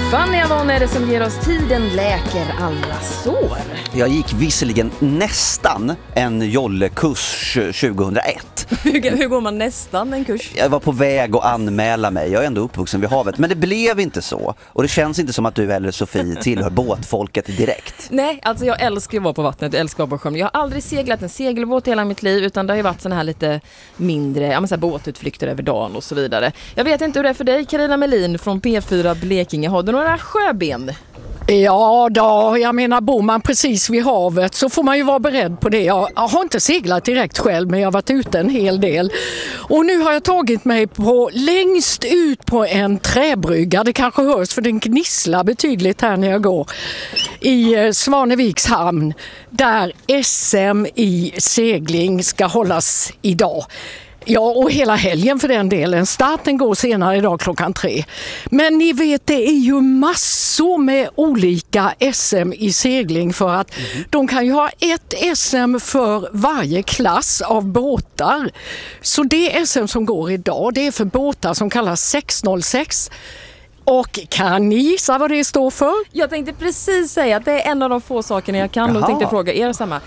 Fanny Avon är det som ger oss tiden läker alla sår. Jag gick visserligen nästan en jollekurs 2001. Hur går man nästan en kurs? Jag var på väg att anmäla mig. Jag är ändå uppvuxen vid havet. Men det blev inte så. Och det känns inte som att du eller Sofie tillhör båtfolket direkt. Nej, alltså jag älskar att vara på vattnet. Jag älskar att vara på sjön. Jag har aldrig seglat en segelbåt hela mitt liv. Utan det har ju varit såna här lite mindre så här båtutflykter över dagen och så vidare. Jag vet inte hur det är för dig, Carina Melin från P4 Blekinge. Har du några sjöben? Ja då, jag menar bor man precis vid havet så får man ju vara beredd på det. Jag har inte seglat direkt själv men jag har varit ute en hel del. Och nu har jag tagit mig längst ut på en träbrygga. Det kanske hörs för den gnisslar betydligt här när jag går. I Svaneviks hamn där SM i segling ska hållas idag. Ja, och hela helgen för den delen. Starten går senare idag 3:00. Men ni vet, det är ju massor med olika SM i segling för att de kan ju ha ett SM för varje klass av båtar. Så det SM som går idag, det är för båtar som kallas 606. Och kan ni gissa vad det står för? Jag tänkte precis säga att det är en av de få sakerna jag kan. Och tänkte fråga er samma.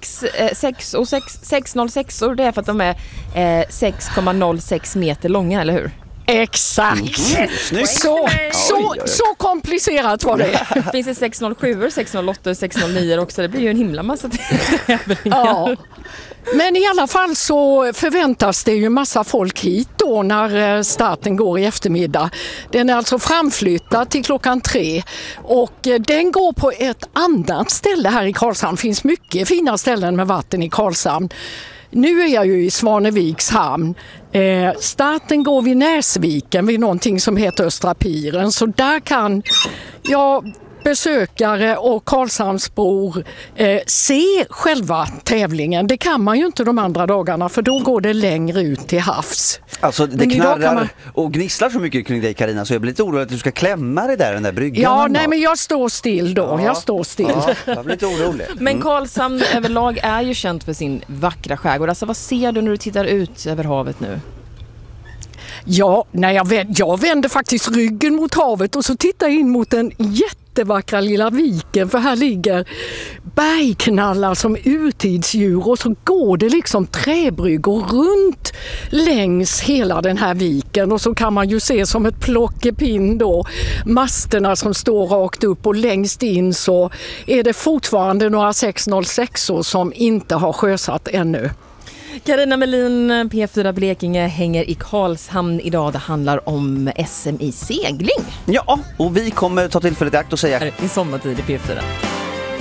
606 och det är för att de är 6,06 meter långa, eller hur? Exakt. Så komplicerat var det. Finns det 607, 608, 609 också. Det blir ju en himla massa tävlingar. Ja. Men i alla fall så förväntas det ju massa folk hit då när starten går i eftermiddag. Den är alltså framflyttad till 3:00 och den går på ett annat ställe här i Karlshamn. Det finns mycket fina ställen med vatten i Karlshamn. Nu är jag ju i Svaneviks hamn. Starten går vid Näsviken vid någonting som heter Östra Piren. Så där kan besökare och Karlshamnsbor se själva tävlingen. Det kan man ju inte de andra dagarna för då går det längre ut till havs. Alltså det knarrar och gnisslar så mycket kring dig, Carina, så jag blir lite orolig att du ska klämma dig där den där bryggan. Ja, nej men jag står still då. Ja. Jag står still. Ja, jag blir lite orolig. Men Karlshamn överlag är ju känt för sin vackra skärgård. Alltså vad ser du när du tittar ut över havet nu? Ja, jag vänder faktiskt ryggen mot havet och så tittar jag in mot den jättevackra lilla viken, för här ligger bergknallar som urtidsdjur och så går det liksom träbryggor runt längs hela den här viken och så kan man ju se som ett plockepinn då masterna som står rakt upp och längst in så är det fortfarande några 606 som inte har sjösatt ännu. Carina Melin, P4 Blekinge, hänger i Karlshamn idag. Det handlar om SM i segling. Ja, och vi kommer ta tillfället i akt och säga i sommartid i P4.